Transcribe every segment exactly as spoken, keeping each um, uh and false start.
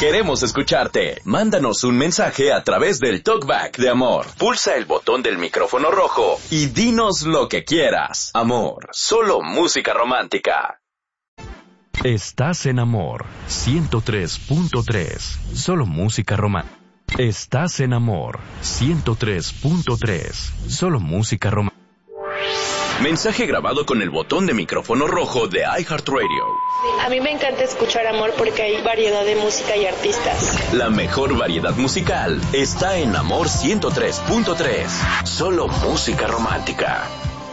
Queremos escucharte. Mándanos un mensaje a través del Talkback de Amor. Pulsa el botón del micrófono rojo y dinos lo que quieras. Amor, solo música romántica. Estás en Amor ciento tres punto tres. Solo música romántica. Estás en Amor ciento tres punto tres. Solo música romántica. Mensaje grabado con el botón de micrófono rojo de iHeartRadio. A mí me encanta escuchar Amor porque hay variedad de música y artistas. La mejor variedad musical está en Amor ciento tres punto tres. Solo música romántica.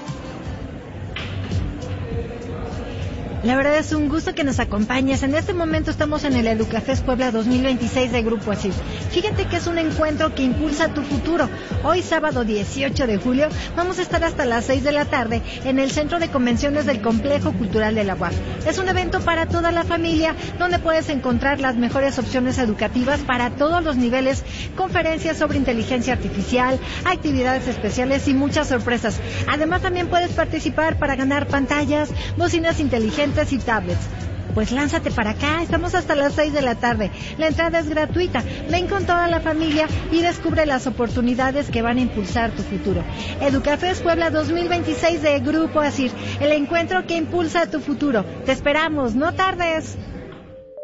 La verdad es un gusto que nos acompañes. En este momento estamos en el Educafest Puebla dos mil veintiséis de Grupo Asir. Fíjate que es un encuentro que impulsa tu futuro. Hoy sábado dieciocho de julio vamos a estar hasta las seis de la tarde en el Centro de Convenciones del Complejo Cultural de la U A P. Es un evento para toda la familia donde puedes encontrar las mejores opciones educativas para todos los niveles, conferencias sobre inteligencia artificial, actividades especiales y muchas sorpresas. Además también puedes participar para ganar pantallas, bocinas inteligentes y tablets. Pues lánzate para acá, estamos hasta las seis de la tarde. La entrada es gratuita. Ven con toda la familia y descubre las oportunidades que van a impulsar tu futuro. Educafest Puebla dos mil veintiséis de Grupo Asir, el encuentro que impulsa tu futuro. Te esperamos, no tardes.